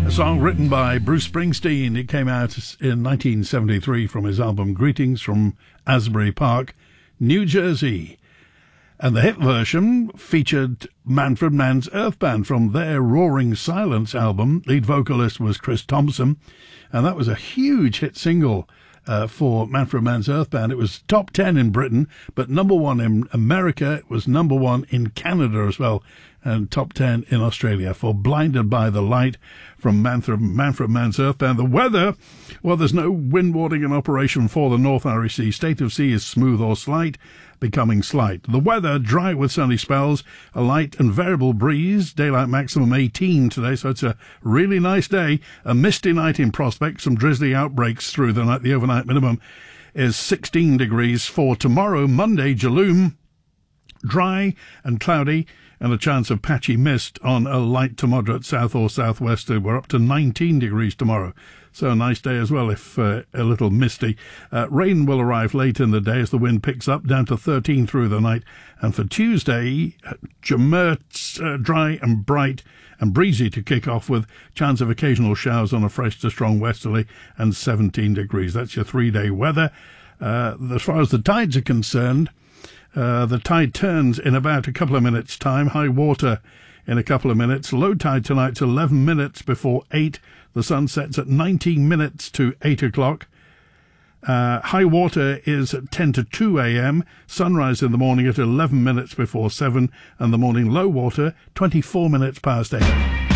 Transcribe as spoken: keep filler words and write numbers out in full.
A song written by Bruce Springsteen. It came out in nineteen seventy-three from his album Greetings from Asbury Park, New Jersey. And the hit version featured Manfred Mann's Earth Band from their Roaring Silence album. Lead vocalist was Chris Thompson, and that was a huge hit single uh, for Manfred Mann's Earth Band. It was top ten in Britain, but number one in America. It was number one in Canada as well, and top ten in Australia for Blinded by the Light from Manfred, Manfred Mann's Earth Band. The weather, well, there's no wind warning in operation for the North Irish Sea. State of sea is smooth or slight, becoming slight. The weather, dry with sunny spells, a light and variable breeze, daylight maximum eighteen today, so it's a really nice day. A misty night in prospect, some drizzly outbreaks through the night. The overnight minimum is sixteen degrees. For tomorrow, Monday, Jaloom, dry and cloudy, and a chance of patchy mist on a light to moderate south or southwester. We're up to nineteen degrees tomorrow, so a nice day as well if uh, a little misty. Uh, rain will arrive late in the day as the wind picks up, down to thirteen through the night. And for Tuesday, uh, Jamert, uh, dry and bright and breezy to kick off, with chance of occasional showers on a fresh to strong westerly, and seventeen degrees. That's your three-day weather. Uh, as far as the tides are concerned, Uh, the tide turns in about a couple of minutes' time. High water in a couple of minutes. Low tide tonight's eleven minutes before eight. The sun sets at nineteen minutes to eight o'clock. Uh, high water is at ten to two a.m. Sunrise in the morning at eleven minutes before seven. And the morning low water, twenty-four minutes past eight.